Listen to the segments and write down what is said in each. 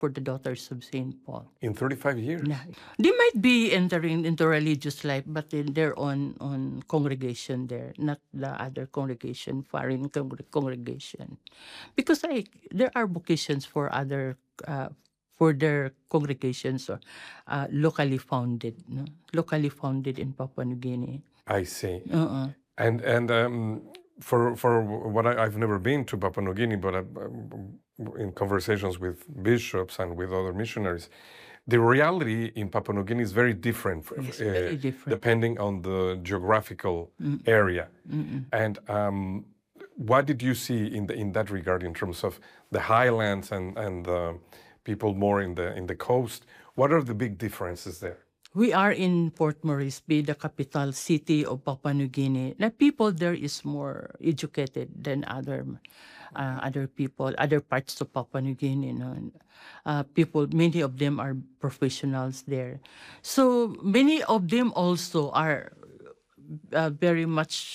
for the Daughters of St. Paul. In 35 years? Yeah. They might be entering into religious life, but in their own congregation there, not the other congregation, foreign congregation. Because there are vocations for other, for their congregations or locally founded, no? Locally founded in Papua New Guinea. I see. And for what I've never been to Papua New Guinea, but in conversations with bishops and with other missionaries, the reality in Papua New Guinea is very different, Very different. depending on the geographical area. And what did you see in that regard in terms of the highlands and the people more in the coast? What are the big differences there? We are in Port Moresby, the capital city of Papua New Guinea. The people there is more educated than other people, other parts of Papua New Guinea. You know. People, many of them are professionals there. So many of them also are very much,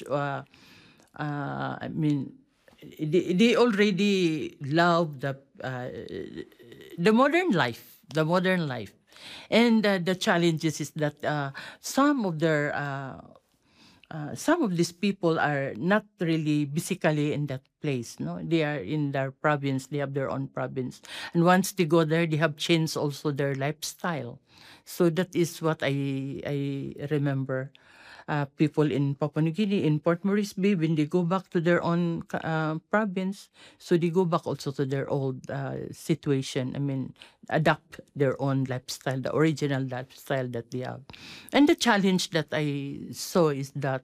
I mean, they already love the modern life, And the challenges is that some of these people are not really physically in that place. No, they are in their province. They have their own province, and once they go there, they have changed also their lifestyle. So that is what I remember. People in Papua New Guinea, in Port Moresby, when they go back to their own province, so they go back also to their old situation. I mean, adapt their own lifestyle, the original lifestyle that they have. And the challenge that I saw is that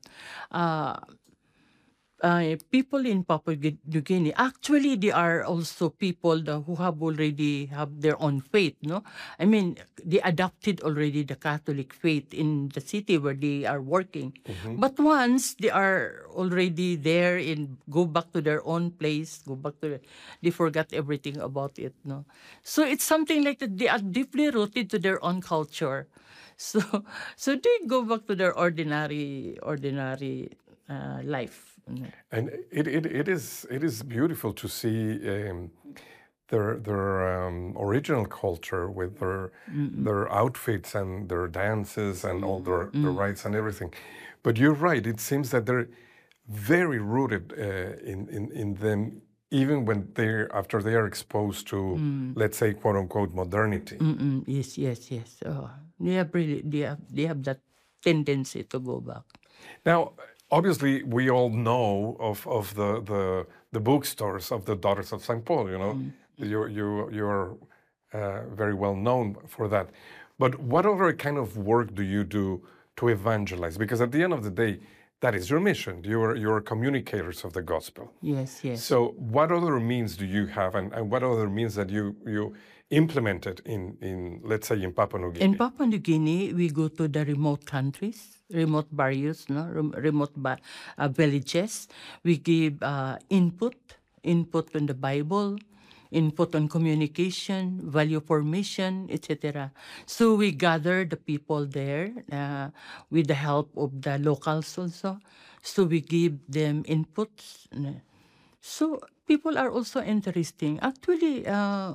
people in Papua New Guinea, actually, they are also people who have already have their own faith, no? I mean, they adopted already the Catholic faith in the city where they are working. But once they are already there and go back to their own place, they forgot everything about it, no? So it's something like that. They are deeply rooted to their own culture. So they go back to their ordinary life. And it is beautiful to see their original culture with their outfits and their dances and all their rites and everything. But you're right. It seems that they're very rooted in them, even when after they are exposed to, let's say, quote unquote, modernity. Yes. Oh, they have that tendency to go back. Now, obviously, we all know of the bookstores of the Daughters of St. Paul. You know, you're very well known for that. But what other kind of work do you do to evangelize? Because at the end of the day, that is your mission. You're communicators of the gospel. Yes. So what other means do you have, and what other means that you implemented in let's say, in Papua New Guinea? In Papua New Guinea, we go to the remote countries, remote barrios, no, remote villages. We give input on the Bible, input on communication, value formation, etc. So we gather the people there with the help of the locals also. So we give them inputs. So people are also interesting. Actually,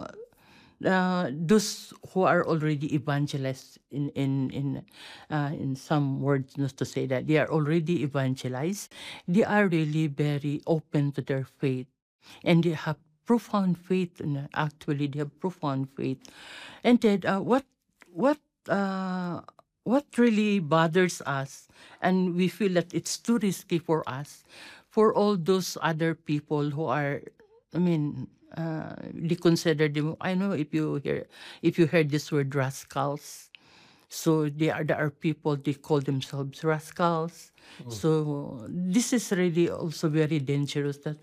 those who are already evangelized in some words, not to say that they are already evangelized, they are really very open to their faith, and they have profound faith. Actually, they have profound faith. And then what really bothers us, and we feel that it's too risky for us, for all those other people who are, I mean, they consider them. I know if you hear this word rascals, so there are people, they call themselves rascals. So this is really also very dangerous. That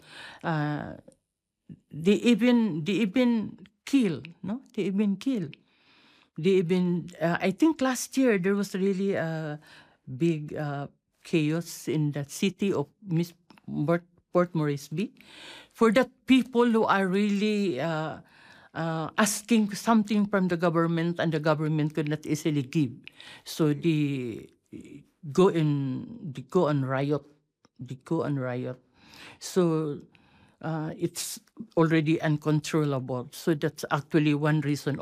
they even kill. No, they even kill. They even. I think last year there was really a big chaos in the city of Port Moresby, for that people who are really asking something from the government, and the government could not easily give. So they go on riot. So it's already uncontrollable. So that's actually one reason